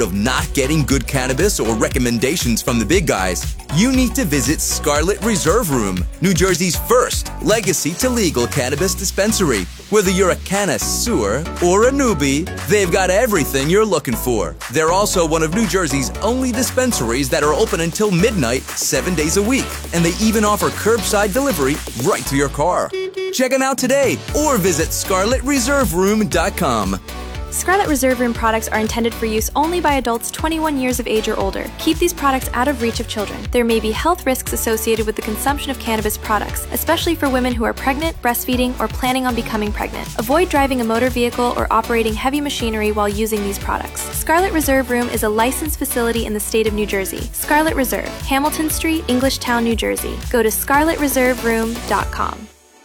of not getting good cannabis or recommendations from the big guys, you need to visit Scarlet Reserve Room, New Jersey's first legacy to legal cannabis dispensary. Whether you're a connoisseur or a newbie, they've got everything you're looking for. They're also one of New Jersey's only dispensaries that are open until midnight, 7 days a week. And they even offer curbside delivery right to your car. Check them out today or visit scarletreserveroom.com. Scarlet Reserve Room products are intended for use only by adults 21 years of age or older. Keep these products out of reach of children. There may be health risks associated with the consumption of cannabis products, especially for women who are pregnant, breastfeeding, or planning on becoming pregnant. Avoid driving a motor vehicle or operating heavy machinery while using these products. Scarlet Reserve Room is a licensed facility in the state of New Jersey. Scarlet Reserve, Hamilton Street, Englishtown, New Jersey. Go to scarletreserveroom.com.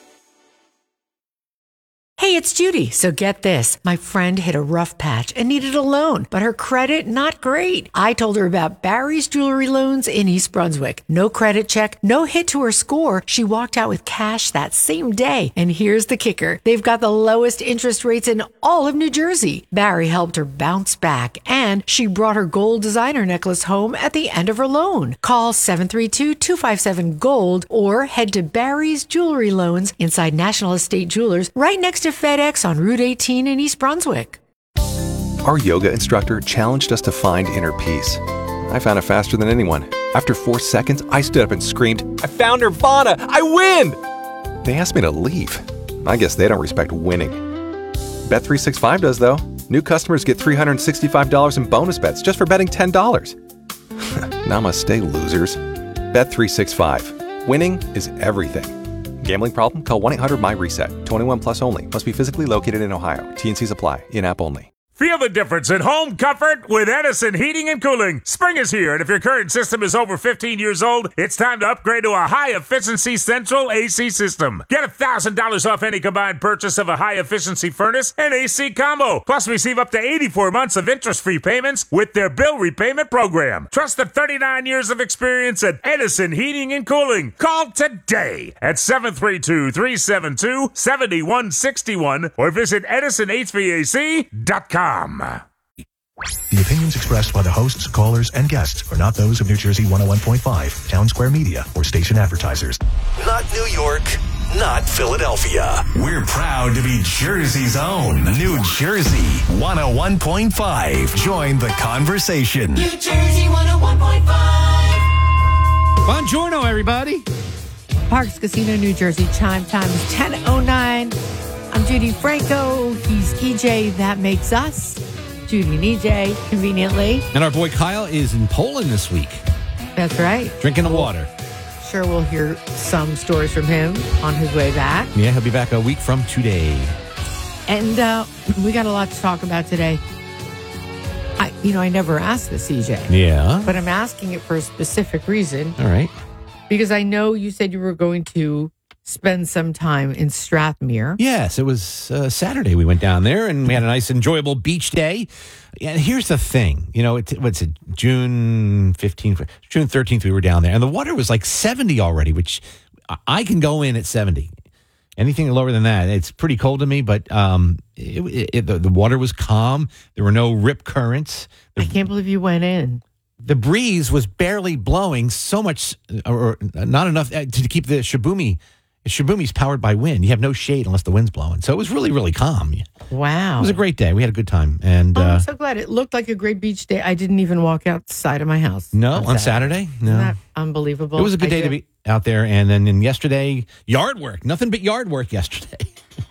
Hey, it's Judy. So get this. My friend hit a rough patch and needed a loan, but her credit not great. I told her about Barry's Jewelry Loans in East Brunswick. No credit check, no hit to her score. She walked out with cash that same day. And here's the kicker. They've got the lowest interest rates in all of New Jersey. Barry helped her bounce back, and she brought her gold designer necklace home at the end of her loan. Call 732-257-GOLD or head to Barry's Jewelry Loans inside National Estate Jewelers right next to FedEx on Route 18 in East Brunswick. Our yoga instructor challenged us to find inner peace. I found it faster than anyone. After 4 seconds, I stood up and screamed, "I found Nirvana! I win!" They asked me to leave. I guess they don't respect winning. Bet365 does, though. New customers get $365 in bonus bets just for betting $10. Namaste, losers. Bet365. Winning is everything. Gambling problem? Call 1-800-MY-RESET. 21 plus only. Must be physically located in Ohio. T&Cs apply. In-app only. Feel the difference in home comfort with Edison Heating and Cooling. Spring is here, and if your current system is over 15 years old, it's time to upgrade to a high-efficiency central AC system. Get $1,000 off any combined purchase of a high-efficiency furnace and AC combo. Plus, receive up to 84 months of interest-free payments with their bill repayment program. Trust the 39 years of experience at Edison Heating and Cooling. Call today at 732-372-7161 or visit EdisonHVAC.com. The opinions expressed by the hosts, callers, and guests are not those of New Jersey 101.5, Town Square Media, or station advertisers. Not New York, not Philadelphia. We're proud to be Jersey's own New Jersey 101.5. Join the conversation. New Jersey 101.5. Buongiorno, everybody. Parks Casino, New Jersey. Chime time is 10:09. I'm Judy Franco. He's EJ. That makes us Judy and EJ, conveniently. And our boy Kyle is in Poland this week. That's right. Drinking the water. Sure, we'll hear some stories from him on his way back. Yeah, he'll be back a week from today. And we got a lot to talk about today. I never asked this, EJ. Yeah. But I'm asking it for a specific reason. All right. Because I know you said you were going to spend some time in Strathmere. Yes, it was Saturday. We went down there and we had a nice, enjoyable beach day. And here's the thing, what's it, June 15th, June 13th, we were down there, and the water was like 70 already, which I can go in at 70. Anything lower than that, it's pretty cold to me. But the water was calm. There were no rip currents. I can't believe you went in. The breeze was barely blowing so much, or not enough to keep the Shibumi. Shibumi's powered by wind. You have no shade unless the wind's blowing. So it was really, really calm. Wow. It was a great day. We had a good time. And I'm so glad. It looked like a great beach day. I didn't even walk outside of my house. No, on Saturday? No. Isn't that unbelievable? It was a good day to be out there. And then yesterday, yard work. Nothing but yard work yesterday.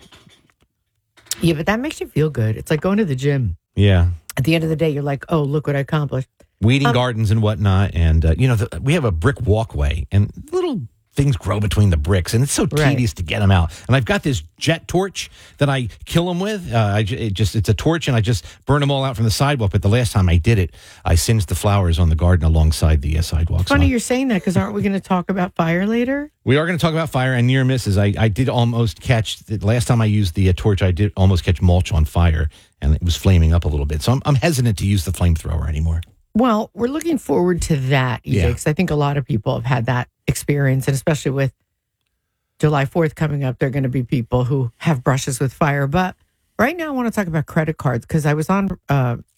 Yeah, but that makes you feel good. It's like going to the gym. Yeah. At the end of the day, you're like, oh, look what I accomplished. Weeding gardens and whatnot. And, we have a brick walkway and little things grow between the bricks, and it's so tedious to get them out. And I've got this jet torch that I kill them with. It's a torch, and I just burn them all out from the sidewalk. But the last time I did it, I singed the flowers on the garden alongside the sidewalk. It's funny you're saying that, because aren't we going to talk about fire later? We are going to talk about fire and near misses. I did almost catch, the last time I used the torch, I did almost catch mulch on fire, and it was flaming up a little bit. So I'm hesitant to use the flamethrower anymore. Well, we're looking forward to that, EJ, because I think a lot of people have had that experience, and especially with July 4th coming up, there are going to be people who have brushes with fire. But right now, I want to talk about credit cards, because I was on